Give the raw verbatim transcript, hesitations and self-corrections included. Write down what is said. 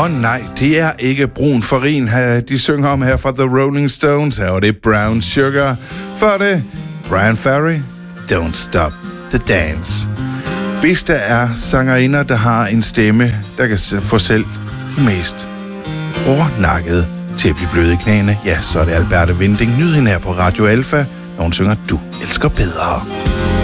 Og oh, nej, det er ikke brun farin, de synger om her fra The Rolling Stones. Her var det Brown Sugar. Før det, Brian Ferry, Don't Stop the Dance. Hvis der er sangerinder, der har en stemme, der kan få selv mest overnakket til at blive bløde i knæene, ja, så er det Alberte Winding. Nyd hende her på Radio Alfa, når hun synger Du elsker bedre.